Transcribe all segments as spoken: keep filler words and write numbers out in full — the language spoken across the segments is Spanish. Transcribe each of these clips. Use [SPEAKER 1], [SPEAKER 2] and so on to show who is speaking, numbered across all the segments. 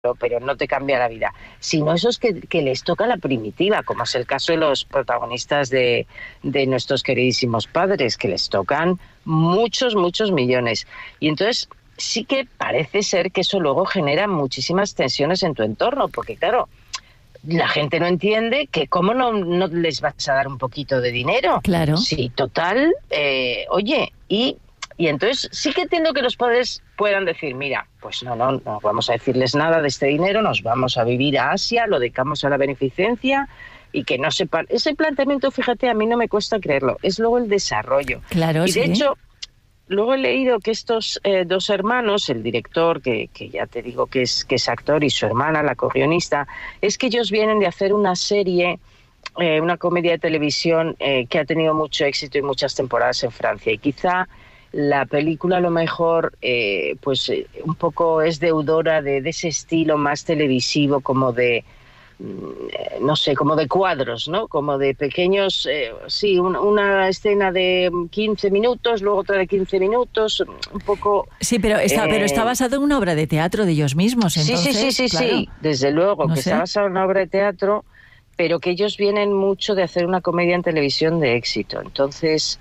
[SPEAKER 1] pero no te cambia la vida, sino esos que, que les toca la primitiva, como es el caso de los protagonistas de, de nuestros queridísimos padres, que les tocan muchos, muchos millones. Y entonces sí que parece ser que eso luego genera muchísimas tensiones en tu entorno, porque claro, la gente no entiende que cómo no, no les vas a dar un poquito de dinero.
[SPEAKER 2] Claro.
[SPEAKER 1] Sí, total, eh, oye, y... Y entonces sí que entiendo que los padres puedan decir, mira, pues no, no, no vamos a decirles nada de este dinero, nos vamos a vivir a Asia, lo dedicamos a la beneficencia y que no sepan. Ese planteamiento, fíjate, a mí no me cuesta creerlo, es luego el desarrollo.
[SPEAKER 2] Claro,
[SPEAKER 1] y de
[SPEAKER 2] sí.
[SPEAKER 1] hecho, luego he leído que estos eh, dos hermanos, el director, que, que ya te digo que es, que es actor, y su hermana, la co-guionista, es que ellos vienen de hacer una serie... Eh, una comedia de televisión eh, que ha tenido mucho éxito y muchas temporadas en Francia, y quizá la película a lo mejor eh, pues eh, un poco es deudora de, de ese estilo más televisivo, como de eh, no sé, como de cuadros, ¿no? Como de pequeños, eh, sí, un, una escena de quince minutos, luego otra de quince minutos, un poco...
[SPEAKER 2] Sí, pero está,
[SPEAKER 1] eh,
[SPEAKER 2] pero está basado en una obra de teatro de ellos mismos, entonces...
[SPEAKER 1] Sí, sí, sí, sí,
[SPEAKER 2] claro,
[SPEAKER 1] sí, desde luego,
[SPEAKER 2] no
[SPEAKER 1] que
[SPEAKER 2] sé.
[SPEAKER 1] está basado en una obra de teatro, pero que ellos vienen mucho de hacer una comedia en televisión de éxito. Entonces,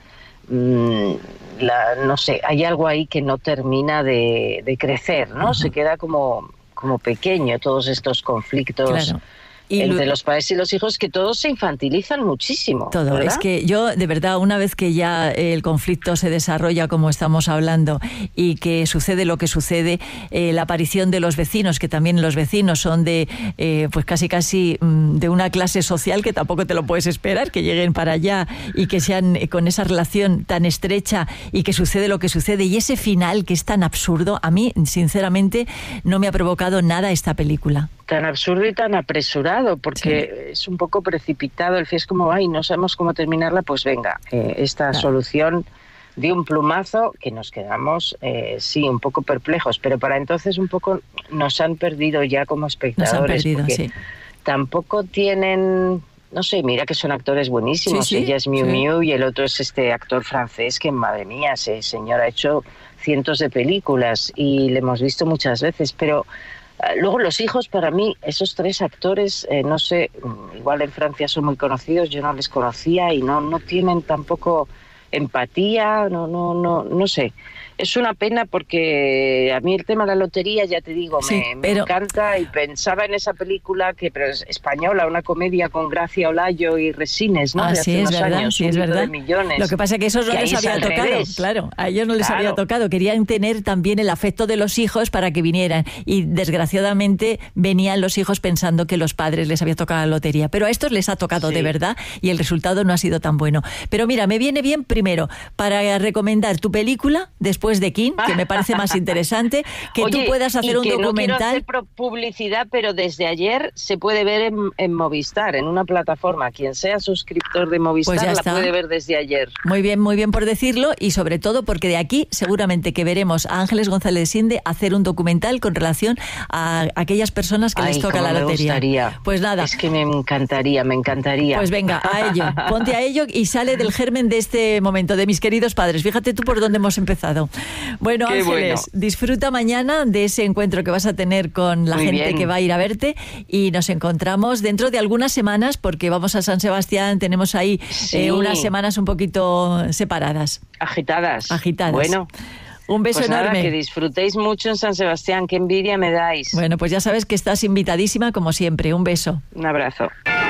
[SPEAKER 1] mmm, la, no sé, hay algo ahí que no termina de, de crecer, ¿no? Uh-huh. Se queda como, como pequeño todos estos conflictos.
[SPEAKER 2] Claro. Y
[SPEAKER 1] entre
[SPEAKER 2] lo...
[SPEAKER 1] los padres y los hijos, que todos se infantilizan muchísimo.
[SPEAKER 2] Todo,
[SPEAKER 1] ¿verdad?
[SPEAKER 2] Es que yo, de verdad, una vez que ya el conflicto se desarrolla como estamos hablando y que sucede lo que sucede, eh, la aparición de los vecinos, que también los vecinos son de, eh, pues casi casi de una clase social que tampoco te lo puedes esperar, que lleguen para allá y que sean con esa relación tan estrecha y que sucede lo que sucede, y ese final que es tan absurdo, a mí, sinceramente, no me ha provocado nada esta película.
[SPEAKER 1] Tan absurdo y tan apresurado, porque sí. Es un poco precipitado. El fin es como, ay, no sabemos cómo terminarla, pues venga, eh, esta claro. solución de un plumazo, que nos quedamos, eh, sí, un poco perplejos, pero para entonces un poco nos han perdido ya como espectadores.
[SPEAKER 2] Nos han perdido,
[SPEAKER 1] porque
[SPEAKER 2] sí.
[SPEAKER 1] Tampoco tienen... No sé, mira que son actores buenísimos.
[SPEAKER 2] Sí, sí,
[SPEAKER 1] Ella es Miu
[SPEAKER 2] sí.
[SPEAKER 1] Miu y el otro es este actor francés que, madre mía, ese señor ha hecho cientos de películas y le hemos visto muchas veces, pero... Luego los hijos, para mí, esos tres actores, eh, no sé, igual en Francia son muy conocidos, yo no les conocía y no, no tienen tampoco empatía, no, no, no, no sé. Es una pena porque a mí el tema de la lotería, ya te digo,
[SPEAKER 2] sí,
[SPEAKER 1] me, me
[SPEAKER 2] pero...
[SPEAKER 1] encanta, y pensaba en esa película que pero es española, una comedia con Gracia Olayo y Resines, ¿no?
[SPEAKER 2] Ah,
[SPEAKER 1] de
[SPEAKER 2] sí,
[SPEAKER 1] hace
[SPEAKER 2] es
[SPEAKER 1] unos
[SPEAKER 2] verdad,
[SPEAKER 1] años,
[SPEAKER 2] sí, es verdad.
[SPEAKER 1] De millones.
[SPEAKER 2] Lo que pasa es que eso no les había tocado, revés. Claro, a ellos no les
[SPEAKER 1] claro.
[SPEAKER 2] había tocado, querían tener también el afecto de los hijos para que vinieran, y desgraciadamente venían los hijos pensando que los padres les había tocado la lotería, pero a estos les ha tocado sí. de verdad, y el resultado no ha sido tan bueno. Pero mira, me viene bien primero para recomendar tu película, Después de King, que me parece más interesante, que
[SPEAKER 1] Oye,
[SPEAKER 2] tú puedas hacer un documental.
[SPEAKER 1] No quiero hacer publicidad, pero desde ayer se puede ver en, en Movistar, en una plataforma. Quien sea suscriptor de Movistar
[SPEAKER 2] pues
[SPEAKER 1] la puede ver desde ayer.
[SPEAKER 2] Muy bien, muy bien por decirlo, y sobre todo porque de aquí seguramente que veremos a Ángeles González de Sinde hacer un documental con relación a aquellas personas que
[SPEAKER 1] Ay,
[SPEAKER 2] les toca la
[SPEAKER 1] me
[SPEAKER 2] lotería.
[SPEAKER 1] Gustaría.
[SPEAKER 2] Pues nada.
[SPEAKER 1] Es que me encantaría, me encantaría.
[SPEAKER 2] Pues venga, a ello, ponte a ello y sale del germen de este momento, de mis queridos padres. Fíjate tú por dónde hemos empezado. Bueno,
[SPEAKER 1] Qué
[SPEAKER 2] Ángeles,
[SPEAKER 1] bueno.
[SPEAKER 2] disfruta mañana de ese encuentro que vas a tener con la
[SPEAKER 1] Muy
[SPEAKER 2] gente
[SPEAKER 1] bien.
[SPEAKER 2] que va a ir a verte, y nos encontramos dentro de algunas semanas, porque vamos a San Sebastián, tenemos ahí
[SPEAKER 1] sí.
[SPEAKER 2] eh, unas semanas un poquito separadas.
[SPEAKER 1] Agitadas.
[SPEAKER 2] Agitadas.
[SPEAKER 1] Bueno.
[SPEAKER 2] Un beso
[SPEAKER 1] pues
[SPEAKER 2] enorme.
[SPEAKER 1] Nada, que disfrutéis mucho en San Sebastián, qué envidia me dais.
[SPEAKER 2] Bueno, pues ya sabes que estás invitadísima como siempre. Un beso.
[SPEAKER 1] Un abrazo.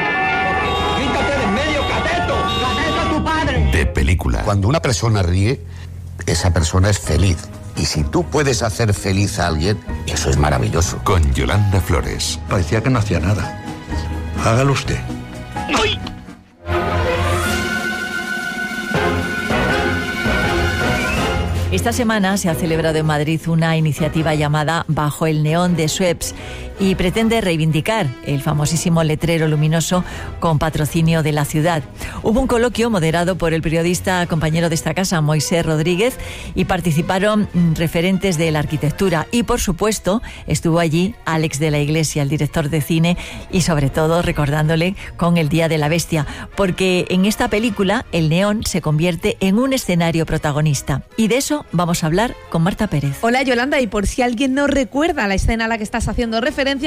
[SPEAKER 3] ¡Quítate de en medio, cateto! ¡Cateto a tu padre!
[SPEAKER 4] De película.
[SPEAKER 5] Cuando una persona ríe, esa persona es feliz. Y si tú puedes hacer feliz a alguien, eso es maravilloso.
[SPEAKER 4] Con Yolanda Flores.
[SPEAKER 3] Parecía que no hacía nada. Hágalo usted.
[SPEAKER 4] ¡Ay!
[SPEAKER 2] Esta semana se ha celebrado en Madrid una iniciativa llamada Bajo el Neón de Schweppes, y pretende reivindicar el famosísimo letrero luminoso con patrocinio de la ciudad. Hubo un coloquio moderado por el periodista compañero de esta casa, Moisés Rodríguez, y participaron referentes de la arquitectura, y por supuesto estuvo allí Alex de la Iglesia, el director de cine, y sobre todo recordándole con El Día de la Bestia, porque en esta película el neón se convierte en un escenario protagonista, y de eso vamos a hablar con Marta Pérez.
[SPEAKER 6] Hola Yolanda, y por si alguien no recuerda la escena a la que estás haciendo referencia,